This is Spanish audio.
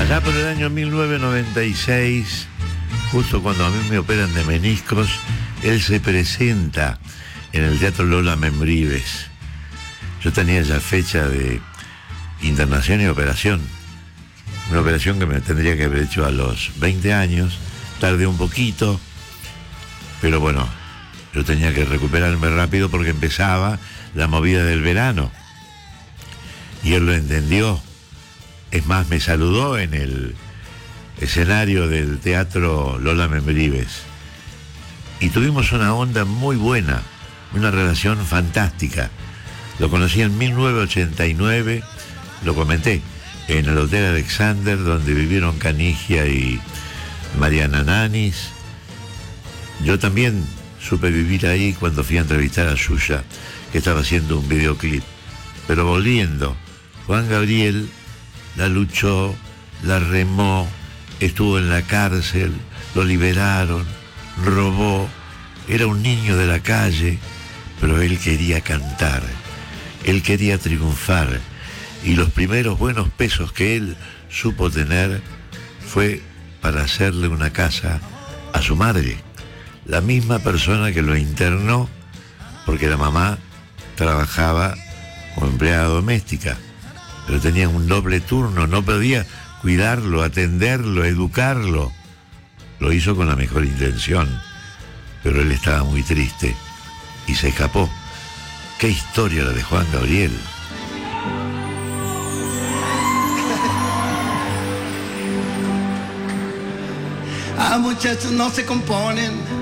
Allá por el año 1996, justo cuando a mí me operan de meniscos, él se presenta en el Teatro Lola Membrives. Yo tenía ya fecha de internación y operación. Una operación que me tendría que haber hecho a los 20 años. Tardé un poquito, pero bueno, yo tenía que recuperarme rápido porque empezaba la movida del verano. Y él lo entendió. Es más, me saludó en el escenario del Teatro Lola Membrives. Y tuvimos una onda muy buena, una relación fantástica. Lo conocí en 1989, lo comenté, en el Hotel Alexander, donde vivieron Canigia y Mariana Nanis. Yo también supe vivir ahí cuando fui a entrevistar a Yuya, que estaba haciendo un videoclip. Pero volviendo, Juan Gabriel la luchó, la remó, estuvo en la cárcel, lo liberaron, robó, era un niño de la calle, pero él quería cantar, él quería triunfar, y los primeros buenos pesos que él supo tener fue para hacerle una casa a su madre, la misma persona que lo internó, porque la mamá trabajaba como empleada doméstica, pero tenía un doble turno, no podía cuidarlo, atenderlo, educarlo. Lo hizo con la mejor intención, pero él estaba muy triste y se escapó. ¡Qué historia la de Juan Gabriel! Muchachos no se componen,